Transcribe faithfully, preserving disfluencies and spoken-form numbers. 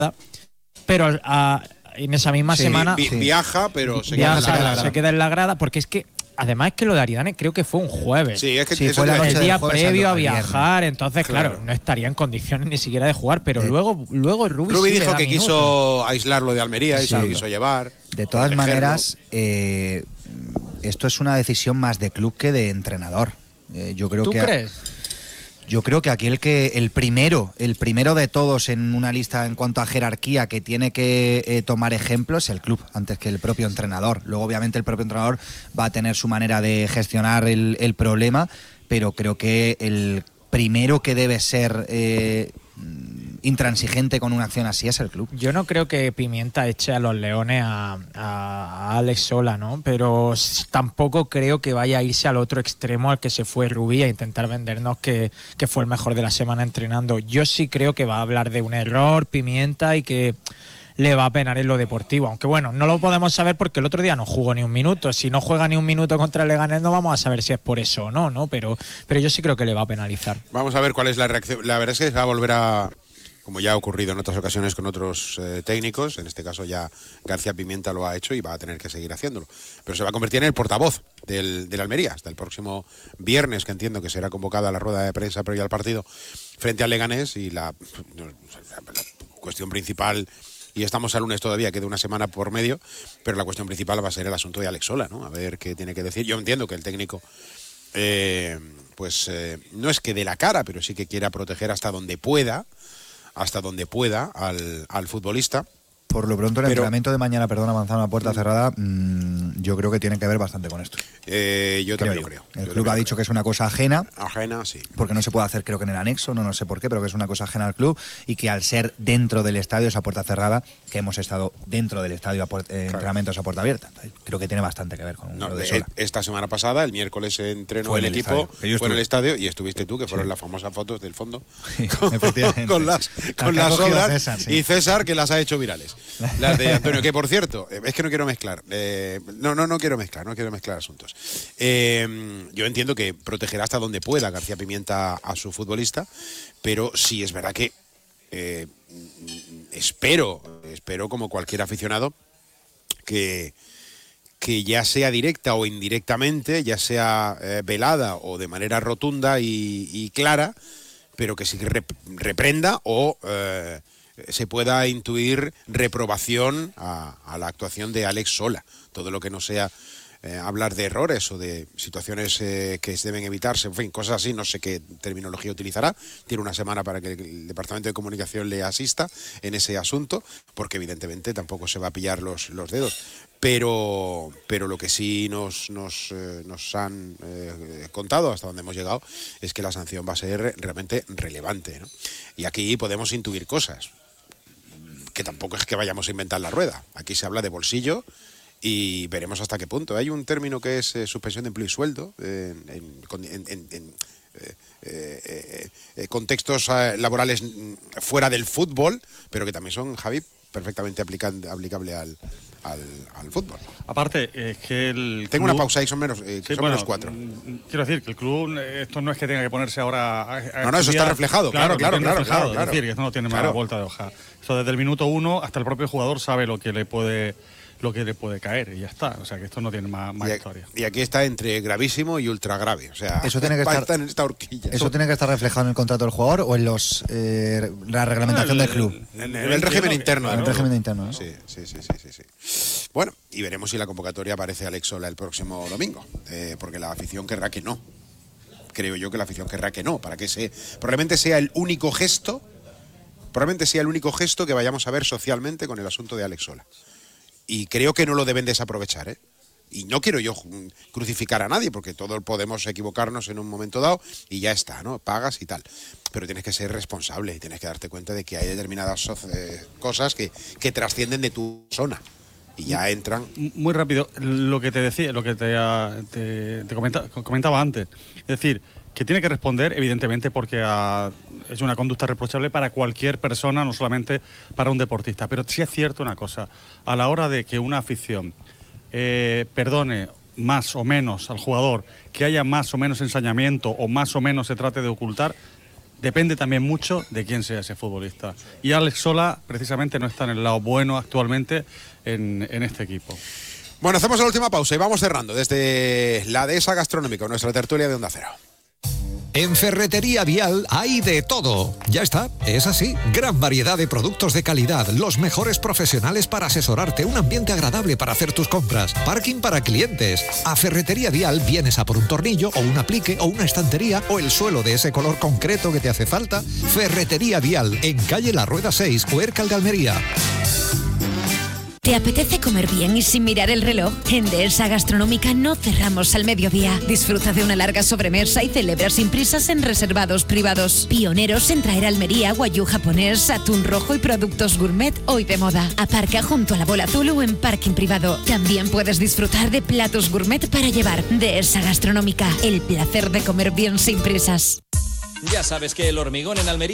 pero a, en esa misma sí, semana vi, viaja, pero se, viaja, queda en la se queda en la grada, porque es que además es que lo de Aridane creo que fue un jueves. Sí, es que sí, eso fue la noche el día previo a viernes. viajar, entonces claro. claro, no estaría en condiciones ni siquiera de jugar, pero de, luego luego Rubi, Rubi sí dijo que minutos. quiso aislarlo de Almería y sí. se lo quiso llevar. De todas maneras, eh, esto es una decisión más de club que de entrenador. Eh, yo creo ¿Tú que crees? Yo creo que aquí el que el primero, el primero de todos en una lista en cuanto a jerarquía que tiene que eh, tomar ejemplo es el club antes que el propio entrenador. Luego, obviamente, el propio entrenador va a tener su manera de gestionar el, el problema, pero creo que el primero que debe ser eh, intransigente con una acción así es el club. Yo no creo que Pimienta eche a los Leones a, a, a Alex Sola, ¿no? Pero tampoco creo que vaya a irse al otro extremo al que se fue Rubí a intentar vendernos que, que fue el mejor de la semana entrenando. Yo sí creo que va a hablar de un error Pimienta y que le va a penar en lo deportivo, aunque bueno, no lo podemos saber porque el otro día no jugó ni un minuto. Si no juega ni un minuto contra el Leganés no vamos a saber si es por eso o no, ¿no? Pero, pero yo sí creo que le va a penalizar. Vamos a ver cuál es la reacción. La verdad es que va a volver a, como ya ha ocurrido en otras ocasiones con otros eh, técnicos, en este caso ya García Pimienta lo ha hecho y va a tener que seguir haciéndolo, pero se va a convertir en el portavoz del, del Almería hasta el próximo viernes, que entiendo que será convocada la rueda de prensa previa al partido frente al Leganés, y la, la, la cuestión principal, y estamos al lunes todavía, queda una semana por medio, pero la cuestión principal va a ser el asunto de Alex Sola, ¿no? A ver qué tiene que decir. Yo entiendo que el técnico eh, pues eh, no es que dé la cara, pero sí que quiera proteger hasta donde pueda hasta donde pueda al, al futbolista. Por lo pronto el Pero, entrenamiento de mañana, perdona, Manzano, a puerta cerrada, mmm, yo creo que tiene que ver bastante con esto. Eh, yo creo también yo. creo. El yo club ha dicho creo. que es una cosa ajena. Ajena, sí. Porque no se puede hacer, creo que en el anexo, no, no sé por qué, pero que es una cosa ajena al club y que al ser dentro del estadio, esa puerta cerrada, que hemos estado dentro del estadio a puerta, eh, claro. entrenamientos a puerta abierta. Creo que tiene bastante que ver con no, lo de Sola. Esta semana pasada, el miércoles, entrenó fue el, el equipo, estadio. fue en el estadio y estuviste tú, que fueron sí. las famosas fotos del fondo. Sí, con, con las, con las obras. César, sí. Y César, que las ha hecho virales. Las de Antonio, que por cierto, es que no quiero mezclar. Eh, no, no, no quiero mezclar, no quiero mezclar asuntos. Eh, yo entiendo que protegerá hasta donde pueda García Pimienta a su futbolista, pero sí es verdad que eh, espero, espero como cualquier aficionado, que, que ya sea directa o indirectamente, ya sea eh, velada o de manera rotunda y, y clara, pero que sí rep, reprenda o eh, se pueda intuir reprobación a, a la actuación de Alex Sola. Todo lo que no sea eh, hablar de errores o de situaciones eh, que deben evitarse, en fin, cosas así, no sé qué terminología utilizará. Tiene una semana para que el Departamento de Comunicación le asista en ese asunto, porque evidentemente tampoco se va a pillar los, los dedos. Pero, pero lo que sí nos, nos, eh, nos han eh, contado, hasta donde hemos llegado, es que la sanción va a ser realmente relevante, ¿no? Y aquí podemos intuir cosas, que tampoco es que vayamos a inventar la rueda. Aquí se habla de bolsillo y veremos hasta qué punto. Hay un término que es eh, suspensión de empleo y sueldo eh, en, en, en, en eh, eh, eh, contextos eh, laborales fuera del fútbol, pero que también son, Javi, perfectamente aplican, aplicable al, al, al fútbol. Aparte, es que el Tengo club... una pausa ahí, son menos, eh, sí, son bueno, menos cuatro. Quiero decir que el club, esto no es que tenga que ponerse ahora a, a no, no, estudiar. eso está reflejado, claro, claro, claro, reflejado, claro, claro. Es decir, que esto no tiene claro. más vuelta de hoja. Esto desde el minuto uno hasta el propio jugador sabe lo que le puede lo que le puede caer y ya está. O sea, que esto no tiene más, más y, historia. Y aquí está entre gravísimo y ultra grave. O sea, eso tiene que estar en esta horquilla. ¿Eso tiene que estar reflejado en el contrato del jugador o en los eh, la reglamentación el, del club? En, en el régimen interno. En el régimen interno, ¿no? Sí, sí, sí, sí, sí, sí. Bueno, y veremos si la convocatoria aparece Alex Sola el próximo domingo. Eh, porque la afición querrá que no. Creo yo que la afición querrá que no. Para que se, probablemente sea el único gesto, probablemente sea el único gesto que vayamos a ver socialmente con el asunto de Alex Sola. Y creo que no lo deben desaprovechar, ¿eh? Y no quiero yo crucificar a nadie, porque todos podemos equivocarnos en un momento dado y ya está, ¿no? Pagas y tal. Pero tienes que ser responsable y tienes que darte cuenta de que hay determinadas eh, cosas que, que trascienden de tu zona. Y ya entran... Muy rápido, lo que te decía, lo que te, te, te comenta, comentaba antes. Es decir, que tiene que responder, evidentemente, porque a, es una conducta reprochable para cualquier persona, no solamente para un deportista. Pero sí es cierto una cosa, a la hora de que una afición eh, perdone más o menos al jugador, que haya más o menos ensañamiento o más o menos se trate de ocultar, depende también mucho de quién sea ese futbolista. Y Alex Sola precisamente no está en el lado bueno actualmente en, en este equipo. Bueno, hacemos la última pausa y vamos cerrando desde la Dehesa Gastronómica, nuestra tertulia de Onda Cero. En Ferretería Vial hay de todo. Ya está, es así. Gran variedad de productos de calidad, los mejores profesionales para asesorarte, un ambiente agradable para hacer tus compras, parking para clientes. A Ferretería Vial vienes a por un tornillo o un aplique o una estantería o el suelo de ese color concreto que te hace falta. Ferretería Vial, en calle La Rueda seis, Huércal de Almería. ¿Te apetece comer bien y sin mirar el reloj? En Dehesa Gastronómica no cerramos al mediodía. Disfruta de una larga sobremesa y celebra sin prisas en reservados privados. Pioneros en traer a Almería guayú japonés, atún rojo y productos gourmet hoy de moda. Aparca junto a la Bola Azul o en parking privado. También puedes disfrutar de platos gourmet para llevar. Dehesa Gastronómica, el placer de comer bien sin prisas. Ya sabes que El Hormigón en Almería